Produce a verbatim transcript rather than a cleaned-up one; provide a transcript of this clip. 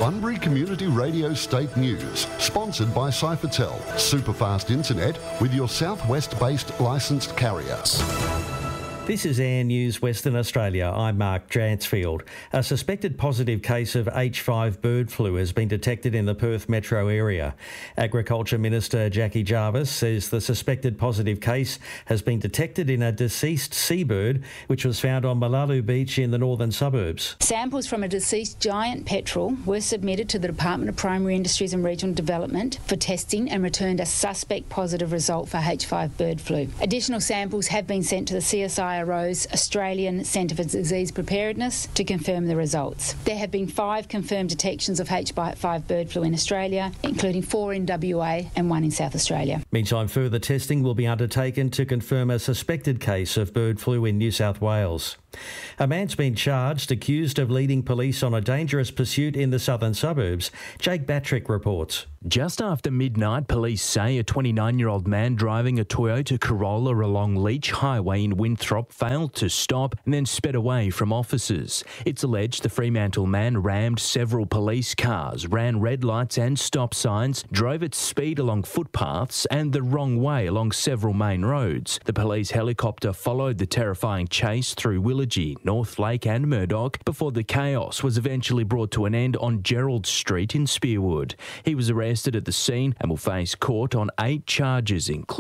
Bunbury Community Radio State News, sponsored by Cyfertel, superfast internet with your southwest-based licensed carrier. This is Air News Western Australia. I'm Mark Dransfield. A suspected positive case of H five bird flu has been detected in the Perth metro area. Agriculture Minister Jackie Jarvis says the suspected positive case has been detected in a deceased seabird which was found on Malalu Beach in the northern suburbs. Samples from a deceased giant petrel were submitted to the Department of Primary Industries and Regional Development for testing and returned a suspect positive result for H five bird flu. Additional samples have been sent to the C S I R O's Australian Centre for Disease Preparedness to confirm the results. There have been five confirmed detections of H five bird flu in Australia, including four in W A and one in South Australia. Meantime, further testing will be undertaken to confirm a suspected case of bird flu in New South Wales. A man's been charged, accused of leading police on a dangerous pursuit in the southern suburbs. Jake Batrick reports. Just after midnight, police say a twenty-nine-year-old man driving a Toyota Corolla along Leach Highway in Winthrop failed to stop and then sped away from officers. It's alleged the Fremantle man rammed several police cars, ran red lights and stop signs, drove at speed along footpaths and the wrong way along several main roads. The police helicopter followed the terrifying chase through Willagee, North Lake and Murdoch before the chaos was eventually brought to an end on Gerald Street in Spearwood. He was arrested at the scene and will face court on eight charges, including